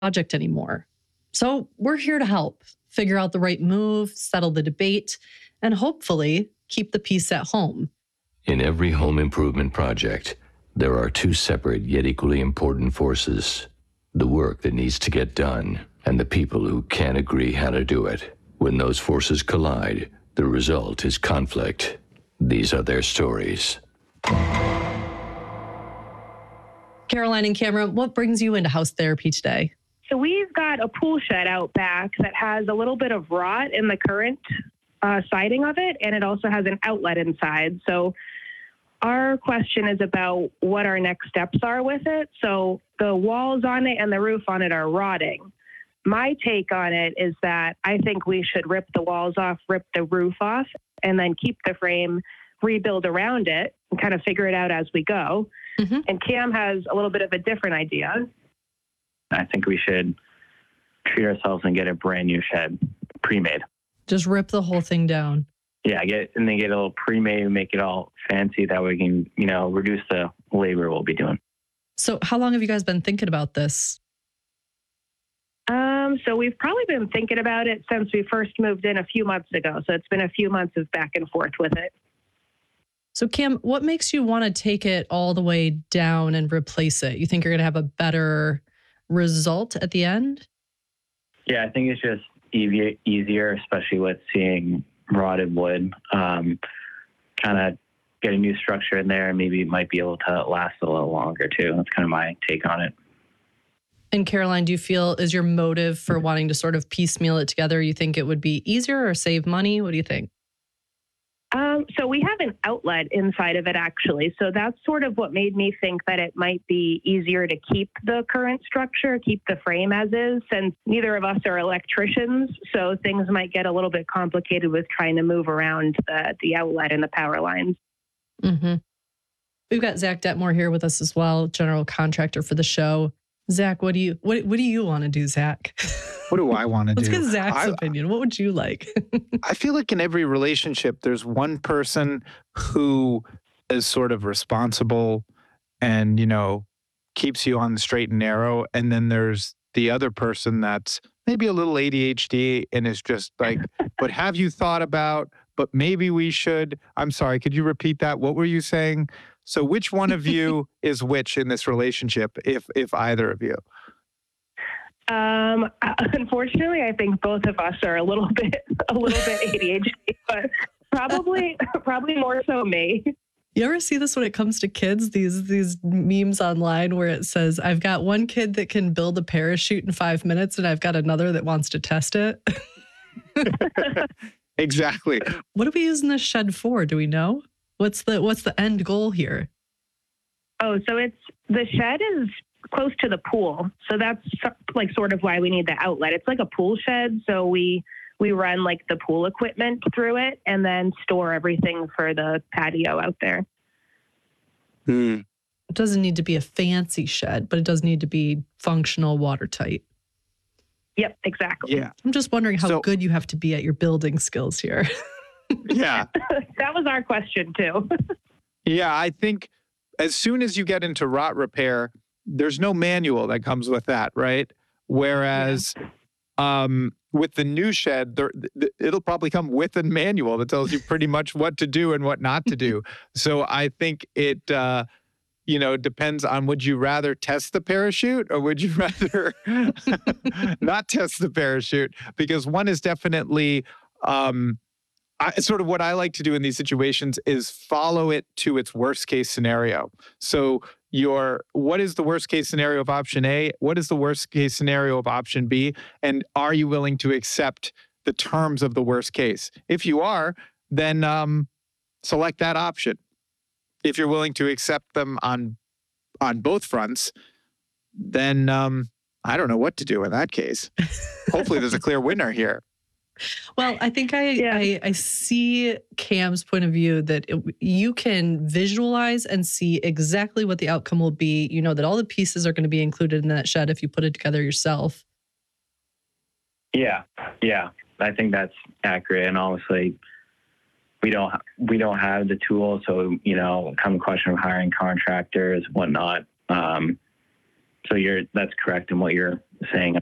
project anymore. So we're here to help figure out the right move, settle the debate, and hopefully keep the peace at home. In every home improvement project, there are two separate yet equally important forces: the work that needs to get done and the people who can't agree how to do it. When those forces collide, the result is conflict. These are their stories. Caroline and Cameron, what brings you into house therapy today? So we've got a pool shed out back that has a little bit of rot in the current siding of it, and it also has an outlet inside. So our question is about what our next steps are with it. So the walls on it and the roof on it are rotting. My take on it is that I think we should rip the walls off, rip the roof off, and then keep the frame, rebuild around it, and kind of figure it out as we go. Mm-hmm. And Cam has a little bit of a different idea. I think we should treat ourselves and get a brand new shed pre-made. Just rip the whole thing down. Yeah, get a little pre-made, make it all fancy. That way we can, reduce the labor we'll be doing. So how long have you guys been thinking about this? So we've probably been thinking about it since we first moved in a few months ago. So it's been a few months of back and forth with it. So Cam, what makes you want to take it all the way down and replace it? You think you're going to have a better result at the end? Yeah, I think it's just easier, especially with seeing rotted wood. Kind of get a new structure in there, and maybe it might be able to last a little longer too. That's kind of my take on it. And Caroline, do you feel is your motive for wanting to sort of piecemeal it together? You think it would be easier or save money? What do you think? So we have an outlet inside of it, actually. So that's sort of what made me think that it might be easier to keep the current structure, keep the frame as is, since neither of us are electricians. So things might get a little bit complicated with trying to move around the outlet and the power lines. Mm-hmm. We've got Zach Detmore here with us as well, general contractor for the show. Zach, what do you want to do, Zach? What do I want to do? Let's get Zach's opinion. What would you like? I feel like in every relationship, there's one person who is sort of responsible and, keeps you on the straight and narrow. And then there's the other person that's maybe a little ADHD and is just like, but have you thought about, but maybe we should. I'm sorry, could you repeat that? What were you saying? So which one of you is which in this relationship, if either of you? Unfortunately, I think both of us are a little bit ADHD, but probably more so me. You ever see this when it comes to kids? These memes online where it says, "I've got one kid that can build a parachute in 5 minutes, and I've got another that wants to test it." Exactly. What are we using this shed for? Do we know? What's the end goal here? Oh, so the shed is close to the pool. So that's like sort of why we need the outlet. It's like a pool shed. So we run like the pool equipment through it and then store everything for the patio out there. It doesn't need to be a fancy shed, but it does need to be functional, watertight. Yep, exactly. Yeah. I'm just wondering how good you have to be at your building skills here. Yeah. That was our question too. Yeah, I think as soon as you get into rot repair, there's no manual that comes with that, right? Whereas with the new shed, it'll probably come with a manual that tells you pretty much what to do and what not to do. So I think it, depends on, would you rather test the parachute or would you rather not test the parachute? Because one is definitely... sort of what I like to do in these situations is follow it to its worst case scenario. So what is the worst case scenario of option A? What is the worst case scenario of option B? And are you willing to accept the terms of the worst case? If you are, then select that option. If you're willing to accept them on both fronts, then I don't know what to do in that case. Hopefully there's a clear winner here. Well, I think I see Cam's point of view that you can visualize and see exactly what the outcome will be. You know that all the pieces are going to be included in that shed if you put it together yourself. Yeah. I think that's accurate. And obviously, we don't have the tools, so come a question of hiring contractors, whatnot. So that's correct in what you're saying.